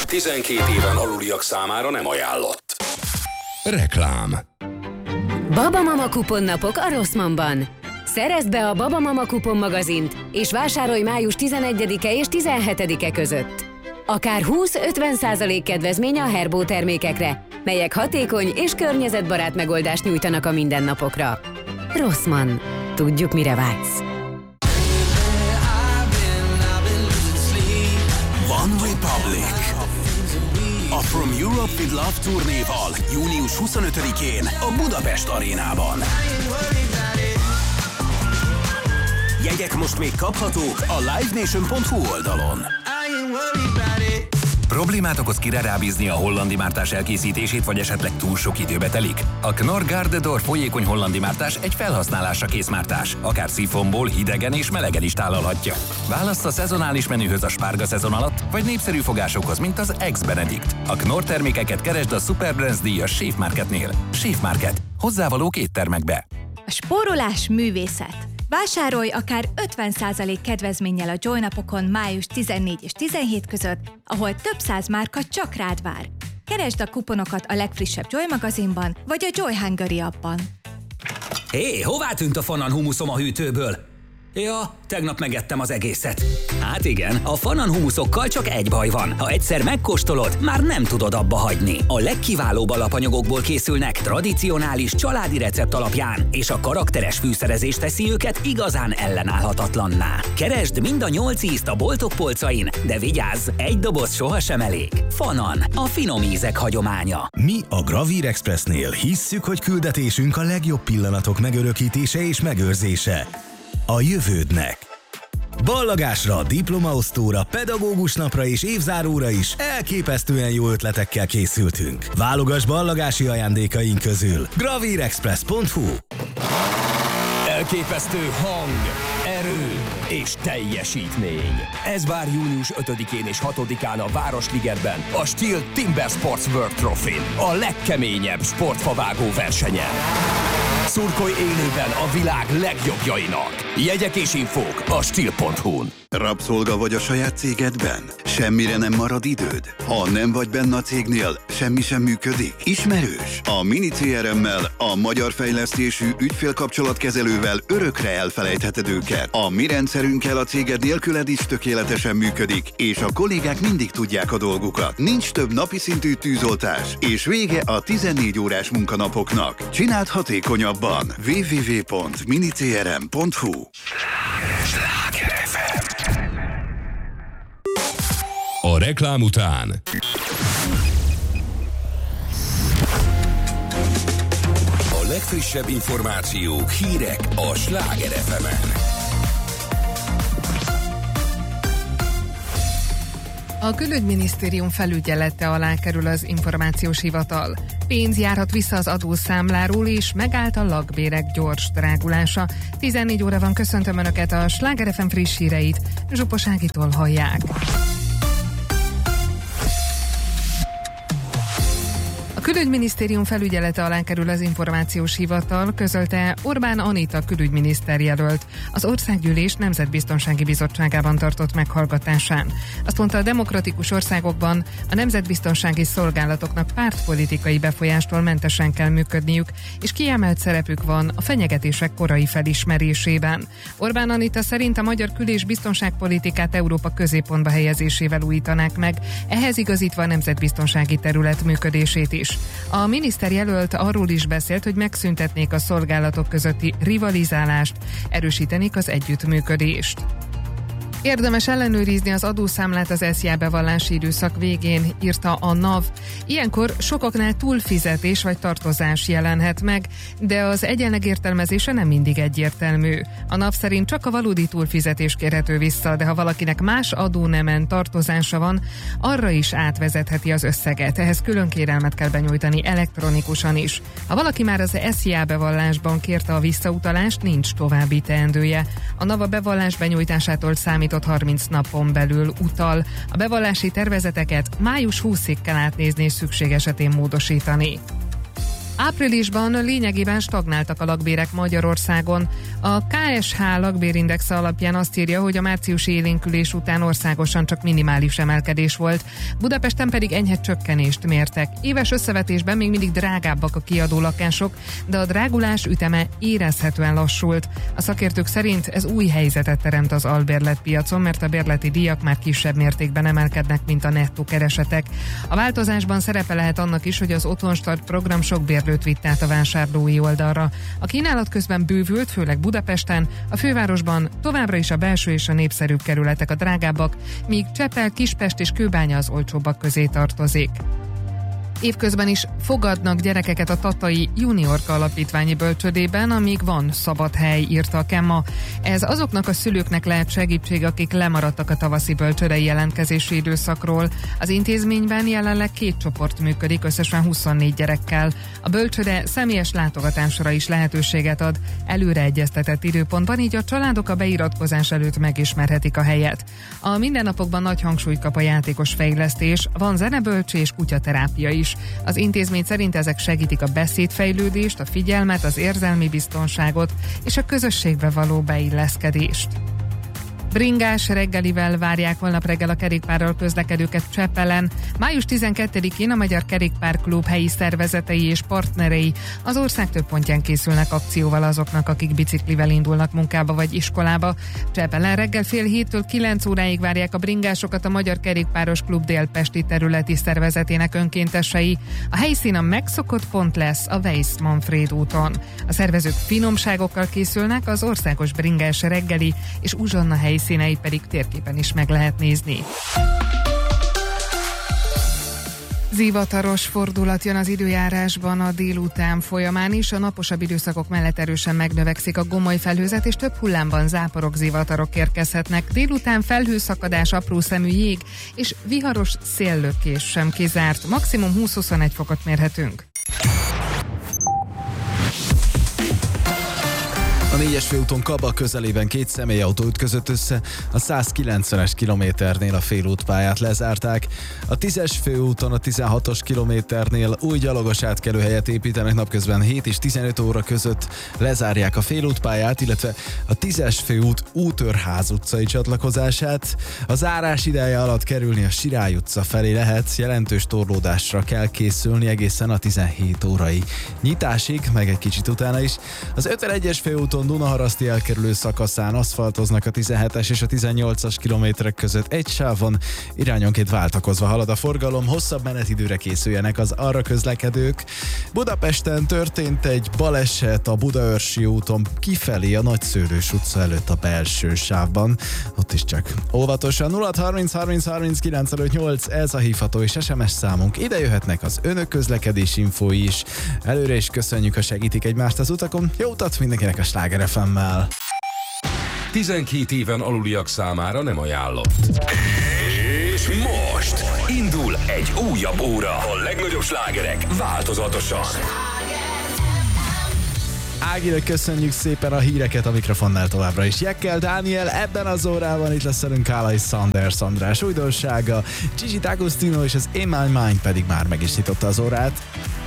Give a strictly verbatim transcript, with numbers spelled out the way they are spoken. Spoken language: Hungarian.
tizenkét éven aluliak számára nem ajánlott. Reklám. Babamama kuponnapok a Rossmannban. Szerezd be a Babamama kupon magazint, és vásárolj május tizenegyedike és tizenhetedike között. Akár húsz-ötven százalék kedvezmény a Herbo termékekre, melyek hatékony és környezetbarát megoldást nyújtanak a mindennapokra. Rossmann. Tudjuk, mire vágysz. One Republic. A From Europe with Love turnéval június huszonötödikén a Budapest arénában. Jegyek most még kaphatók a livenation pont hu oldalon. Problémát okoz kire rábízni a hollandi mártás elkészítését, vagy esetleg túl sok időbe telik? A Knorr Garde d'Or folyékony hollandi mártás egy felhasználásra kész mártás, akár szifonból, hidegen és melegen is tálalhatja. Válassz a szezonális menühöz a spárga szezon alatt, vagy népszerű fogásokhoz, mint az Ex-Benedict. A Knorr termékeket keresd a Superbrands díjas Safe Marketnél. Safe Market. Hozzávalók éttermekbe. A spórolás művészet. Vásárolj akár ötven százalék kedvezménnyel a Joy napokon május tizennégy és tizenhét között, ahol több száz márka csak rád vár. Keresd a kuponokat a legfrissebb Joy magazinban, vagy a Joy Hungary appban. Hé, hová tűnt a Fanan humuszom a hűtőből? Ja, tegnap megettem az egészet. Hát igen, a Fanan humuszokkal csak egy baj van. Ha egyszer megkóstolod, már nem tudod abba hagyni. A legkiválóbb alapanyagokból készülnek, tradicionális családi recept alapján, és a karakteres fűszerezés teszi őket igazán ellenállhatatlanná. Keresd mind a nyolc ízt a boltok polcain, de vigyázz, egy doboz sohasem elég. Fanan, a finom ízek hagyománya. Mi a Gravír Expressnél hisszük, hogy küldetésünk a legjobb pillanatok megörökítése és megőrzése a jövődnek. Ballagásra, diplomaosztóra, pedagógus napra és évzáróra is elképesztően jó ötletekkel készültünk. Válogass ballagási ajándékaink közül. gravírexpress pont hu. Elképesztő hang, erő és teljesítmény. Ez vár június ötödikén és hatodikán a Városligetben, a Steel Timber Sports World Trophy-n, a legkeményebb sportfavágó versenyen. Szurkolj élőben a világ legjobbjainak. Jegyek és infók a steel pont hu-n. Rabszolga vagy a saját cégedben? Semmire nem marad időd? Ha nem vagy benne a cégnél, semmi sem működik? Ismerős? A Mini cé er em-mel, a magyar fejlesztésű ügyfélkapcsolatkezelővel örökre elfelejtheted őket. A mi rendszerünkkel a céged nélküled is tökéletesen működik, és a kollégák mindig tudják a dolgukat. Nincs több napi szintű tűzoltás, és vége a tizennégy órás munkanapoknak. Csináld hatékonyabban. double-u double-u double-u pont mini c r m pont h u. Sláger ef em. A reklám után A legfrissebb információk, hírek a Sláger ef emen. A Külügyminisztérium felügyelete alá kerül az információs hivatal. Pénz járhat vissza az adószámláról, és megállt a lakbérek gyors drágulása. tizennégy óra van, köszöntöm Önöket, a Sláger ef em friss híreit Zsupos Ágitól hallják. A Külügyminisztérium felügyelete alá kerül az információs hivatal, közölte Orbán Anita külügyminiszter jelölt az Országgyűlés Nemzetbiztonsági Bizottságában tartott meghallgatásán. Azt mondta, a demokratikus országokban a nemzetbiztonsági szolgálatoknak pártpolitikai befolyástól mentesen kell működniük, és kiemelt szerepük van a fenyegetések korai felismerésében. Orbán Anita szerint a magyar kül- és biztonságpolitikát Európa középpontba helyezésével újítanák meg, ehhez igazítva a nemzetbiztonsági terület működését is. A miniszter jelölt arról is beszélt, hogy megszüntetnék a szolgálatok közötti rivalizálást, erősítenék az együttműködést. Érdemes ellenőrizni az adószámlát az es zé á bevallási időszak végén, írta a NAV. Ilyenkor sokaknál túlfizetés vagy tartozás jelenhet meg, de az egyenleg értelmezése nem mindig egyértelmű. A NAV szerint csak a valódi túlfizetés kérhető vissza, de ha valakinek más adónemen tartozása van, arra is átvezetheti az összeget. Ehhez külön kérelmet kell benyújtani elektronikusan is. Ha valaki már az es zé á bevallásban kérte a visszautalást, nincs további teendője. A NAV a bevallás benyújtásától számít harminc napon belül utal. A bevallási tervezeteket május huszadikáig kell átnézni és szükség esetén módosítani. Áprilisban lényegében stagnáltak a lakbérek Magyarországon. A ká es há lakbérindexe alapján azt írja, hogy a márciusi élénkülés után országosan csak minimális emelkedés volt, Budapesten pedig enyhe csökkenést mértek. Éves összevetésben még mindig drágábbak a kiadó lakások, de a drágulás üteme érezhetően lassult. A szakértők szerint ez új helyzetet teremt az albérletpiacon, mert a bérleti díjak már kisebb mértékben emelkednek, mint a nettó keresetek. A változásban szerepe lehet annak is, hogy az Otthonstart program sok bérlőt vitt át a vásárlói oldalra. A kínálat közben bővült, főleg Budapesten, a fővárosban továbbra is a belső és a népszerűbb kerületek a drágábbak, míg Csepel, Kispest és Kőbánya az olcsóbbak közé tartozik. Évközben is fogadnak gyerekeket a Tatai Juniorka Alapítványi Bölcsődében, amíg van szabad hely, írta a Kemma. Ez azoknak a szülőknek lehet segítség, akik lemaradtak a tavaszi bölcsődei jelentkezési időszakról. Az intézményben jelenleg két csoport működik, összesen huszonnégy gyerekkel. A bölcsőde személyes látogatásra is lehetőséget ad, előre egyeztetett időpontban, így a családok a beiratkozás előtt megismerhetik a helyet. A mindennapokban nagy hangsúlyt kap a játékos fejlesztés, van zenebölcs és kutyaterápia is. Az intézmény szerint ezek segítik a beszédfejlődést, a figyelmet, az érzelmi biztonságot és a közösségbe való beilleszkedést. Bringás reggelivel várják holnap reggel a kerékpárral közlekedőket Csepelen. május tizenkettedikén a Magyar Kerékpárklub helyi szervezetei és partnerei az ország több pontján készülnek akcióval azoknak, akik biciklivel indulnak munkába vagy iskolába. Csepelen reggel fél héttől kilenc óráig várják a bringásokat a Magyar Kerékpáros Klub délpesti területi szervezetének önkéntesei. A helyszín a megszokott pont lesz a Weiss-Manfréd úton. A szervezők finomságokkal készülnek, az országos bringás reggeli és uzsonna helyi színeit pedig térképen is meg lehet nézni. Zivataros fordulat jön az időjárásban a délután folyamán is, a naposabb időszakok mellett erősen megnövekszik a gomoly felhőzet, és több hullámban záporok, zivatarok érkezhetnek. Délután felhőszakadás, apró szemű jég és viharos széllökés sem kizárt. Maximum húsz-huszonegy fokot mérhetünk. A négyes főúton Kaba közelében két személyautó ütközött össze, a százkilencvenes kilométernél a félútpályát lezárták. A tízes főúton a tizenhatos kilométernél új gyalogos átkelőhelyet építenek, napközben hét és tizenöt óra között lezárják a félútpályát, illetve a tízes főút Útörház utcai csatlakozását. A zárás ideje alatt kerülni a Sirály utca felé lehet, jelentős torlódásra kell készülni egészen a tizenhét órai nyitásig, meg egy kicsit utána is. Az ötvenegyes főúton Dunaharaszti elkerülő szakaszán aszfaltoznak, a tizenhetes és a tizennyolcas kilométerek között egy sávon, irányonként váltakozva halad a forgalom, hosszabb menetidőre készüljenek az arra közlekedők. Budapesten történt egy baleset a Budaörsi úton kifelé a Nagyszőlős utca előtt a belső sávban. Ott is csak óvatosan. nulla harminc harminc harminc kilencvenöt nyolc, ez a hívható és es em es számunk. Ide jöhetnek az önök közlekedési infói is. Előre is köszönjük, ha segítik egymást az utakon. Jó utat mindenkinek a Sláger ef em-mel. tizenkét éven aluliak számára nem ajánlott. És most indul egy újabb óra. A legnagyobb slágerek változatosan. Áginak köszönjük szépen a híreket, a mikrofonnál továbbra is Jekkel Dániel, ebben az órában itt lesz velünk Kálai Sanders András újdonsága, Gigi D'Agostino és az In My Mind pedig már meg is nyitotta az órát.